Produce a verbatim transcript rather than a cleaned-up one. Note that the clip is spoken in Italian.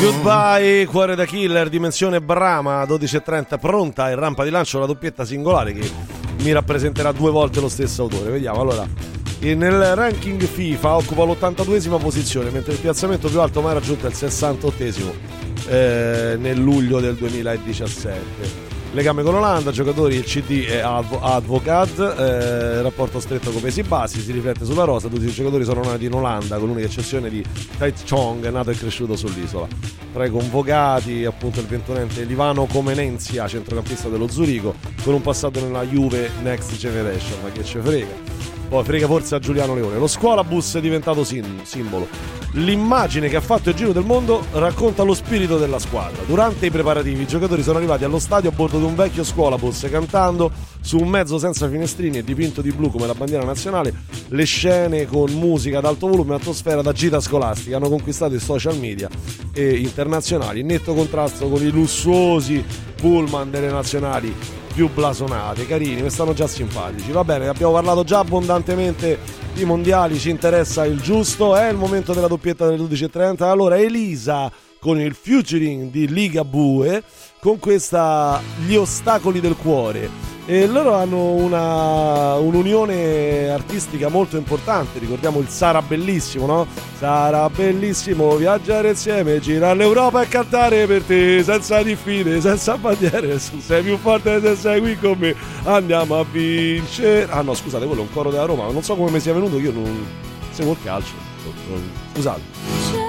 Goodbye, cuore da killer, dimensione Brahma, dodici e trenta, pronta in rampa di lancio la doppietta singolare che mi rappresenterà due volte lo stesso autore. Vediamo, allora, e nel ranking FIFA occupa l'ottantaduesima posizione, mentre il piazzamento più alto mai raggiunto è il sessantottesimo eh, nel luglio del duemiladiciassette. Legame con l'Olanda, giocatori, il C D è Advo- Advocat, eh, rapporto stretto con pesi bassi, si riflette sulla rosa, tutti i giocatori sono nati in Olanda con l'unica eccezione di Tai Chong, nato e cresciuto sull'isola. Tra i convocati appunto il ventunenne Livano Comenenzia, centrocampista dello Zurigo, con un passato nella Juve Next Generation, ma che ce frega. Poi frega forse a Giuliano Leone. Lo scuolabus è diventato sim- simbolo. L'immagine che ha fatto il giro del mondo racconta lo spirito della squadra. Durante i preparativi i giocatori sono arrivati allo stadio a bordo di un vecchio scuolabus, cantando su un mezzo senza finestrini e dipinto di blu come la bandiera nazionale. Le scene con musica ad alto volume e atmosfera da gita scolastica hanno conquistato i social media e internazionali, in netto contrasto con i lussuosi pullman delle nazionali più blasonate, carini, mi stanno già simpatici. Va bene, abbiamo parlato già abbondantemente di mondiali, ci interessa il giusto, è il momento della doppietta delle dodici e trenta. Allora Elisa con il featuring di Ligabue, con questa Gli ostacoli del cuore, e loro hanno una un'unione artistica molto importante. Ricordiamo il Sarà bellissimo, no? Sarà bellissimo viaggiare insieme, girare l'Europa e cantare per te, senza diffide, senza bandiere, sei più forte se sei qui con me, andiamo a vincere. Ah no, scusate, quello è un coro della Roma, non so come mi sia venuto, io non seguo il calcio, scusate.